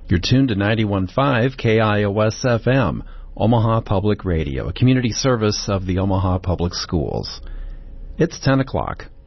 You're tuned to 91.5 KIOS FM, Omaha Public Radio, a community service of the Omaha Public Schools. It's 10 o'clock.